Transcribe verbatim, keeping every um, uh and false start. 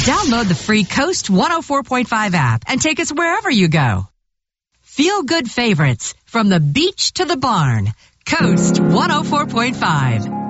Download the free Coast one oh four point five app and take us wherever you go. Feel good favorites from the beach to the barn. Coast one oh four point five.